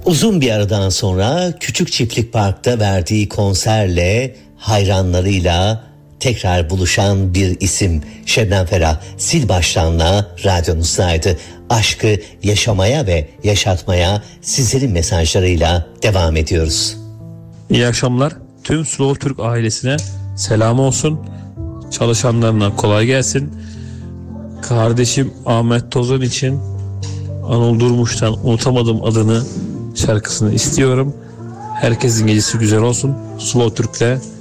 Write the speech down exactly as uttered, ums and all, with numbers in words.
Uzun bir aradan sonra Küçük Çiftlik Park'ta verdiği konserle hayranlarıyla tekrar buluşan bir isim Şebnem Ferah sil baştanla radyonuzdaydı. Aşkı yaşamaya ve yaşatmaya sizlerin mesajlarıyla devam ediyoruz. İyi akşamlar. Tüm Slow Türk ailesine selam olsun. Çalışanlarına kolay gelsin. Kardeşim Ahmet Tozan için Anıl Durmuş'tan Unutamadım adını şarkısını istiyorum. Herkesin gecesi güzel olsun. Slow Türk'le